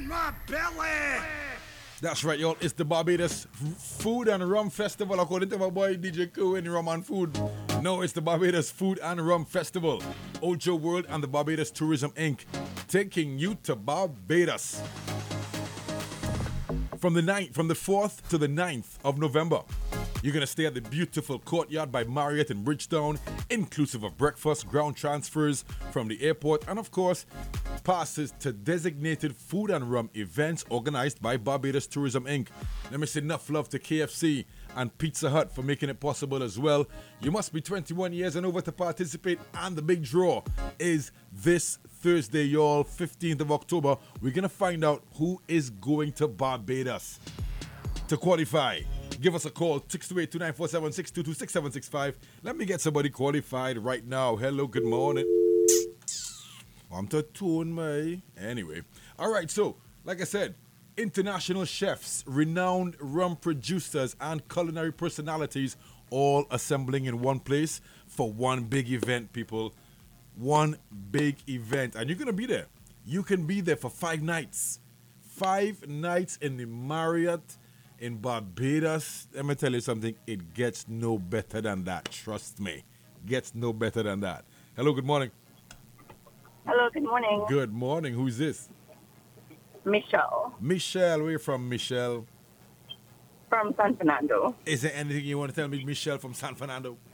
my belly. That's right, y'all. It's the Barbados Food and Rum Festival, according to my boy DJ Cool in Rum and Food. No, it's the Barbados Food and Rum Festival. Ojo World and the Barbados Tourism Inc. taking you to Barbados from the 4th to the 9th of November. You're going to stay at the beautiful Courtyard by Marriott in Bridgetown, inclusive of breakfast, ground transfers from the airport, and of course, passes to designated food and rum events organized by Barbados Tourism Inc. Let me say enough love to KFC and Pizza Hut for making it possible as well. You must be 21 years and over to participate, and the big draw is this Thursday, y'all, 15th of October. We're going to find out who is going to Barbados. To qualify, give us a call, 628-2947-622-6765. Let me get somebody qualified right now. Hello, good morning. I'm to tune me. Anyway, all right, so, like I said, international chefs, renowned rum producers, and culinary personalities all assembling in one place for one big event, people. One big event. And you're going to be there. You can be there for 5 nights. 5 nights in the Marriott in Barbados. Let me tell you something. It gets no better than that. Trust me. Gets no better than that. Hello, good morning. Hello, good morning. Good morning. Who's this? Michelle. Michelle, where you from, Michelle? From San Fernando. Is there anything you want to tell me, Michelle from San Fernando?